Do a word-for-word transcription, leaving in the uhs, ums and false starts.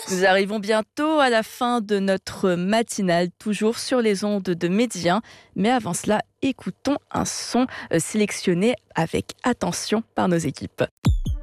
Nous arrivons bientôt à la fin de notre matinale, toujours sur les ondes de Média. Mais avant cela, écoutons un son sélectionné avec attention par nos équipes.